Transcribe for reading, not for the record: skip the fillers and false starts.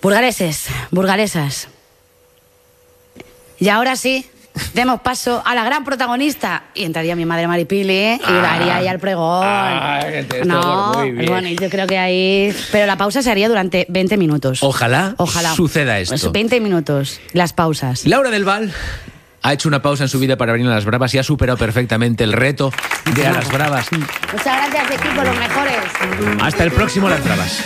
burgalesas. Y ahora sí, demos paso a la gran protagonista. Y entraría mi madre Maripili, y daría ahí al pregón. Muy bien. Bueno, yo creo que ahí... Pero la pausa se haría durante 20 minutos. Ojalá suceda esto. Pues 20 minutos, las pausas. Laura del Val ha hecho una pausa en su vida para venir a Las Bravas y ha superado perfectamente el reto de A Las Bravas. Muchas gracias, equipo, los mejores. Hasta el próximo Las Bravas.